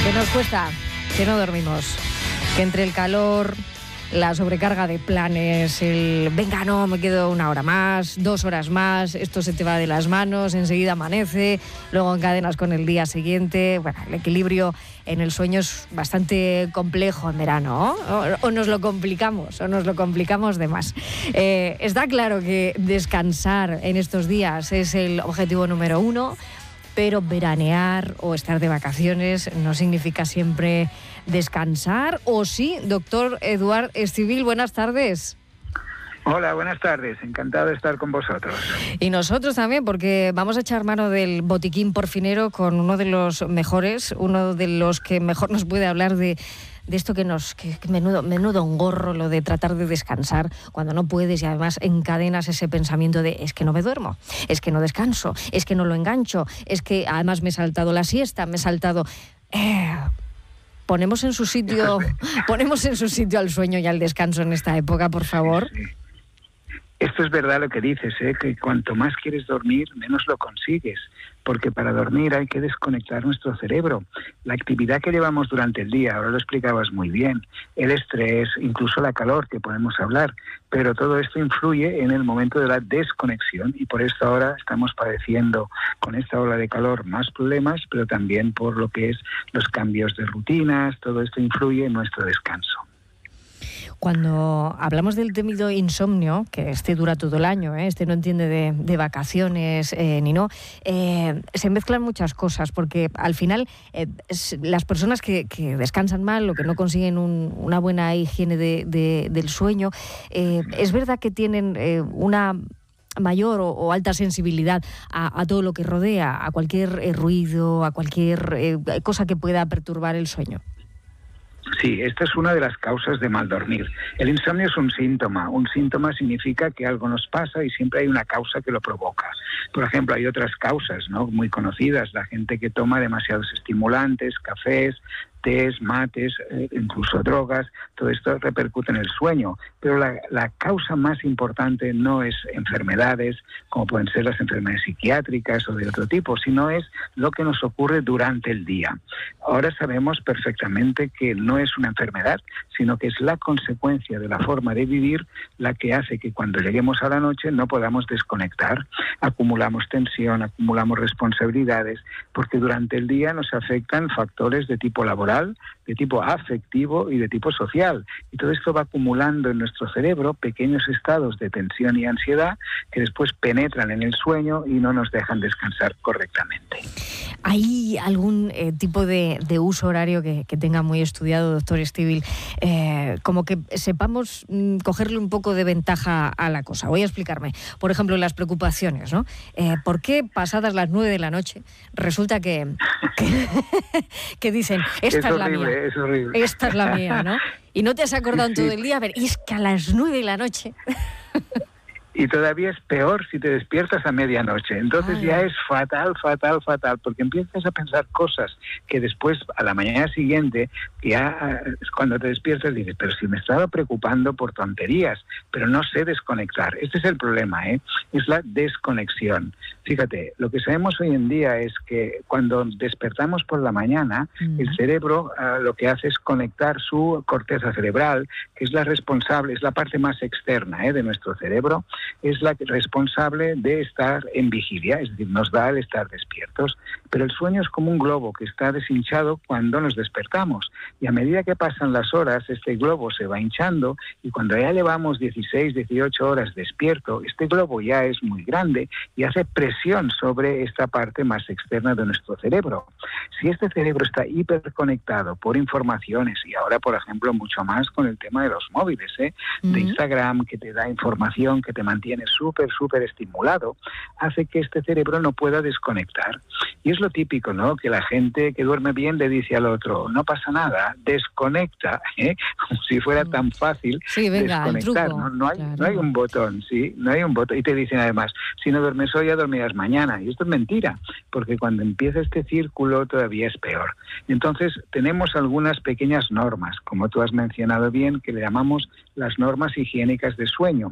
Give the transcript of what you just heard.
Que nos cuesta, que no dormimos, que entre el calor, la sobrecarga de planes, el venga, no, me quedo 1 hora más, 2 horas más, esto se te va de las manos, enseguida amanece, luego encadenas con el día siguiente. Bueno, el equilibrio en el sueño es bastante complejo en verano, ¿no? O nos lo complicamos de más. Está claro que descansar en estos días es el objetivo número 1, pero veranear o estar de vacaciones no significa siempre descansar, ¿o sí? Doctor Eduard Estivill, buenas tardes. Hola, buenas tardes. Encantado de estar con vosotros. Y nosotros también, porque vamos a echar mano del botiquín porfinero con uno de los mejores, uno de los que mejor nos puede hablar de esto que menudo engorro, lo de tratar de descansar cuando no puedes, y además encadenas ese pensamiento de es que no me duermo, es que no descanso, es que no lo engancho, es que además me he saltado la siesta, me he saltado... Ponemos en su sitio al sueño y al descanso en esta época, por favor. Sí. Esto es verdad lo que dices, que cuanto más quieres dormir, menos lo consigues, porque para dormir hay que desconectar nuestro cerebro. La actividad que llevamos durante el día, ahora lo explicabas muy bien, el estrés, incluso la calor, que podemos hablar, pero todo esto influye en el momento de la desconexión, y por esto ahora estamos padeciendo con esta ola de calor más problemas, pero también por lo que es los cambios de rutinas. Todo esto influye en nuestro descanso. Cuando hablamos del temido insomnio, que dura todo el año, no entiende de vacaciones ni no, se mezclan muchas cosas, porque al final las personas que descansan mal o que no consiguen una buena higiene del sueño, es verdad que tienen una mayor o alta sensibilidad a todo lo que rodea, a cualquier ruido, a cualquier cosa que pueda perturbar el sueño. Sí, esta es una de las causas de mal dormir. El insomnio es un síntoma. Un síntoma significa que algo nos pasa y siempre hay una causa que lo provoca. Por ejemplo, hay otras causas, ¿no?, muy conocidas. La gente que toma demasiados estimulantes, cafés, tés, mates, incluso drogas, todo esto repercute en el sueño. Pero la causa más importante no es enfermedades, como pueden ser las enfermedades psiquiátricas o de otro tipo, sino es lo que nos ocurre durante el día. Ahora sabemos perfectamente que no es una enfermedad, sino que es la consecuencia de la forma de vivir la que hace que cuando lleguemos a la noche no podamos desconectar. Acumulamos tensión, acumulamos responsabilidades, porque durante el día nos afectan factores de tipo laboral, de tipo afectivo y de tipo social. Y todo esto va acumulando en nuestro cerebro pequeños estados de tensión y ansiedad que después penetran en el sueño y no nos dejan descansar correctamente. ¿Hay algún tipo de uso horario que tenga muy estudiado, doctor Estivill, como que sepamos cogerle un poco de ventaja a la cosa? Voy a explicarme. Por ejemplo, las preocupaciones, ¿no? ¿Por qué pasadas las 9 de la noche resulta que dicen, esta es la mía, es horrible. Esta es la mía, ¿no? Y no te has acordado en todo el día, a ver, y es que a las 9 de la noche... Y todavía es peor si te despiertas a medianoche. Entonces ya es fatal, porque empiezas a pensar cosas que después, a la mañana siguiente, ya cuando te despiertas dices, pero si me estaba preocupando por tonterías, pero no sé desconectar. Este es el problema, es la desconexión. Fíjate, lo que sabemos hoy en día es que cuando despertamos por la mañana, el cerebro lo que hace es conectar su corteza cerebral, que es la responsable, es la parte más externa de nuestro cerebro, es la responsable de estar en vigilia, es decir, nos da el estar despiertos. Pero el sueño es como un globo que está deshinchado cuando nos despertamos. Y a medida que pasan las horas, este globo se va hinchando, y cuando ya llevamos 16, 18 horas despierto, este globo ya es muy grande y hace presión sobre esta parte más externa de nuestro cerebro. Si este cerebro está hiperconectado por informaciones, y ahora, por ejemplo, mucho más con el tema de los móviles, de Instagram, que te da información, que te mantiene súper estimulado, hace que este cerebro no pueda desconectar. Y es lo típico, ¿no?, que la gente que duerme bien le dice al otro, no pasa nada, desconecta, como si fuera tan fácil desconectar. No hay un botón, no hay un botón. Y te dicen además, si no duermes hoy, ya dormirás mañana. Y esto es mentira, porque cuando empieza este círculo todavía es peor. Entonces tenemos algunas pequeñas normas, como tú has mencionado bien, que le llamamos las normas higiénicas de sueño.